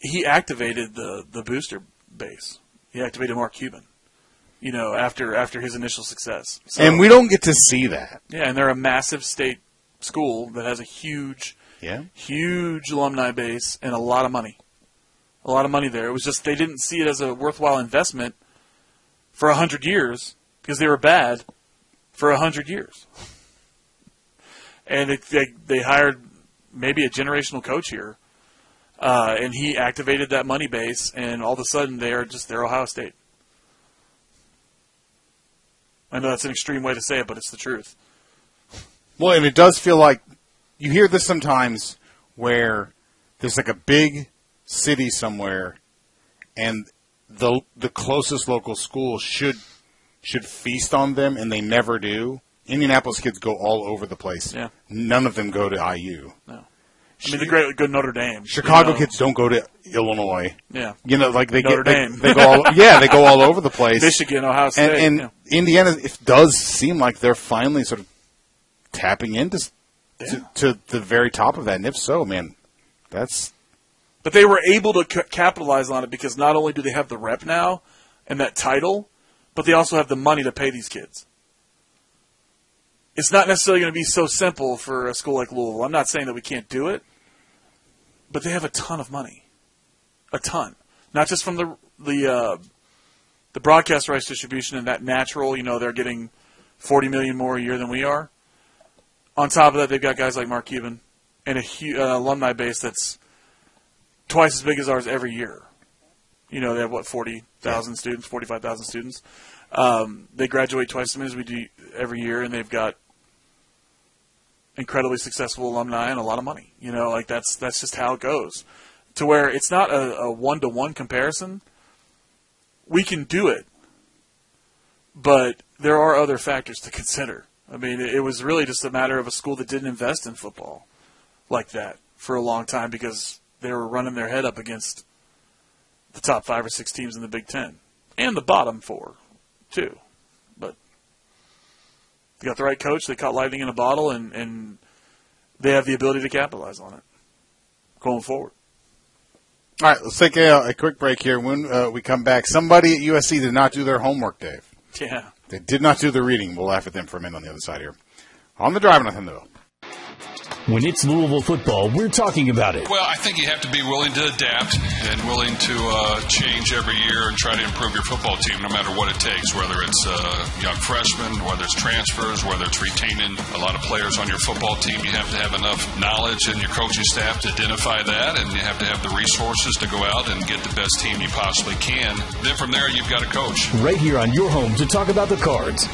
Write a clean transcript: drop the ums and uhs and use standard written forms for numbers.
he activated the booster base. He activated Mark Cuban, after his initial success. So, and we don't get to see that. Yeah, and they're a massive state school that has a huge alumni base and a lot of money. A lot of money there. It was just they didn't see it as a worthwhile investment for 100 years because they were bad for 100 years. And they hired maybe a generational coach here, and he activated that money base, and all of a sudden they're Ohio State. I know that's an extreme way to say it, but it's the truth. Well, and it does feel like you hear this sometimes where there's like a big city somewhere, and the closest local school should feast on them, and they never do. Indianapolis kids go all over the place. Yeah. None of them go to IU. No. I mean, the good Notre Dame. Chicago kids don't go to Illinois. Yeah. Like they Notre Dame. They go they go all over the place. Michigan, Ohio State. And Indiana, it does seem like they're finally sort of tapping into to the very top of that. And if so, man, that's... But they were able to capitalize on it because not only do they have the rep now and that title, but they also have the money to pay these kids. It's not necessarily going to be so simple for a school like Louisville. I'm not saying that we can't do it, but they have a ton of money. A ton. Not just from the broadcast rights distribution and that natural, they're getting $40 million more a year than we are. On top of that, they've got guys like Mark Cuban and an alumni base that's twice as big as ours every year. They have, 40,000 students, 45,000 students. They graduate twice as many as we do every year, and they've got incredibly successful alumni and a lot of money. That's just how it goes. To where it's not a one-to-one comparison. We can do it, but there are other factors to consider. I mean, it was really just a matter of a school that didn't invest in football like that for a long time because they were running their head up against the top 5 or 6 teams in the Big Ten and the bottom 4, too. But they got the right coach. They caught lightning in a bottle, and they have the ability to capitalize on it going forward. All right, let's take a quick break here. When we come back, somebody at USC did not do their homework, Dave. Yeah. They did not do the reading. We'll laugh at them for a minute on the other side here. On the Drive on Thunderville. When it's Louisville football, we're talking about it. Well, I think you have to be willing to adapt and willing to change every year and try to improve your football team no matter what it takes, whether it's young freshmen, whether it's transfers, whether it's retaining a lot of players on your football team. You have to have enough knowledge in your coaching staff to identify that, and you have to have the resources to go out and get the best team you possibly can. Then from there, you've got a coach. Right here on your home to talk about the Cards.